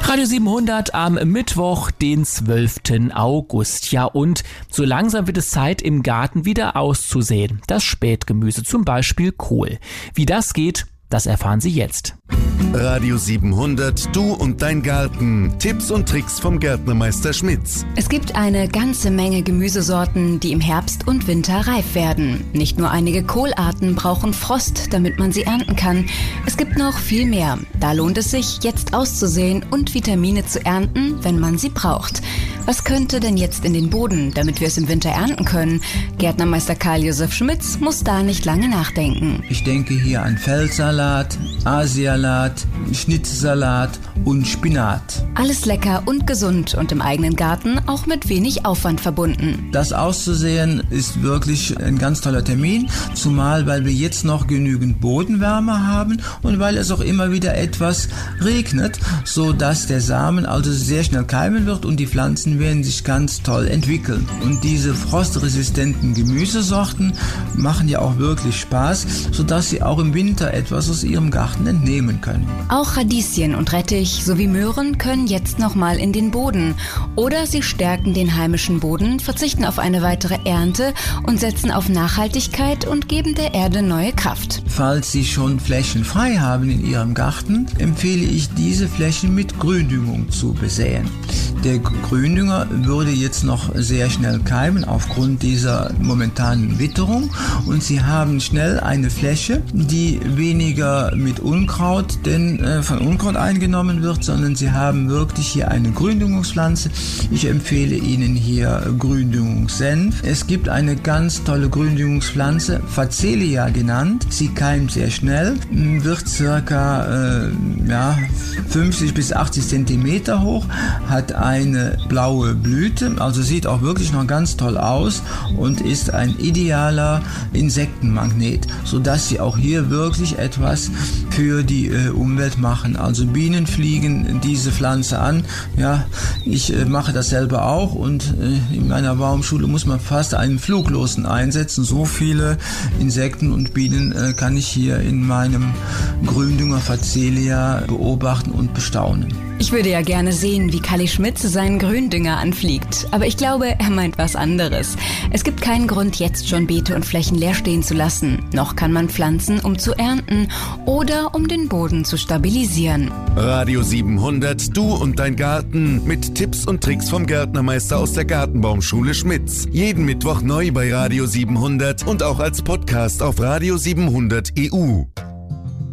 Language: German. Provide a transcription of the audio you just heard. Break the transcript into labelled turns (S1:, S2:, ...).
S1: Radio 700 am Mittwoch, den 12. August. Ja, und so langsam wird es Zeit, im Garten wieder auszusehen. Das Spätgemüse, zum Beispiel Kohl. Wie das geht, das erfahren Sie jetzt.
S2: Radio 700, du und dein Garten. Tipps und Tricks vom Gärtnermeister Schmitz.
S3: Es gibt eine ganze Menge Gemüsesorten, die im Herbst und Winter reif werden. Nicht nur einige Kohlarten brauchen Frost, damit man sie ernten kann. Es gibt noch viel mehr. Da lohnt es sich, jetzt auszusehen und Vitamine zu ernten, wenn man sie braucht. Was könnte denn jetzt in den Boden, damit wir es im Winter ernten können? Gärtnermeister Karl-Josef Schmitz muss da nicht lange nachdenken.
S4: Ich denke hier an Feldsalat, Asialat, Schnittsalat und Spinat.
S3: Alles lecker und gesund und im eigenen Garten auch mit wenig Aufwand verbunden.
S4: Das auszusehen ist wirklich ein ganz toller Termin, zumal weil wir jetzt noch genügend Bodenwärme haben und weil es auch immer wieder etwas regnet, sodass der Samen also sehr schnell keimen wird und die Pflanzen werden sich ganz toll entwickeln. Und diese frostresistenten Gemüsesorten machen ja auch wirklich Spaß, sodass Sie auch im Winter etwas aus Ihrem Garten entnehmen können.
S3: Auch Radieschen und Rettich sowie Möhren können jetzt nochmal in den Boden. Oder sie stärken den heimischen Boden, verzichten auf eine weitere Ernte und setzen auf Nachhaltigkeit und geben der Erde neue Kraft.
S4: Falls Sie schon Flächen frei haben in Ihrem Garten, empfehle ich, diese Flächen mit Gründüngung zu besäen. Der Gründünger würde jetzt noch sehr schnell keimen aufgrund dieser momentanen Witterung und Sie haben schnell eine Fläche, die weniger mit Unkraut von Unkraut eingenommen wird, sondern Sie haben wirklich hier eine Gründüngungspflanze. Ich empfehle Ihnen hier Gründüngungssenf. Es gibt eine ganz tolle Gründüngungspflanze, Phacelia genannt. Sie keimt sehr schnell, wird circa 50 bis 80 Zentimeter hoch, hat eine blaue Blüte, also sieht auch wirklich noch ganz toll aus und ist ein idealer Insektenmagnet, sodass Sie auch hier wirklich etwas für die Umwelt machen. Also Bienen fliegen diese Pflanze an. Ja, ich mache das selber auch und in meiner Baumschule muss man fast einen Fluglosen einsetzen. So viele Insekten und Bienen kann ich hier in meinem Gründünger Phacelia beobachten und bestaunen.
S3: Ich würde ja gerne sehen, wie Kalli Schmitz seinen Gründünger anfliegt. Aber ich glaube, er meint was anderes. Es gibt keinen Grund, jetzt schon Beete und Flächen leer stehen zu lassen. Noch kann man pflanzen, um zu ernten oder um den Boden zu stabilisieren.
S2: Radio 700, du und dein Garten. Mit Tipps und Tricks vom Gärtnermeister aus der Gartenbaumschule Schmitz. Jeden Mittwoch neu bei Radio 700 und auch als Podcast auf Radio 700 EU.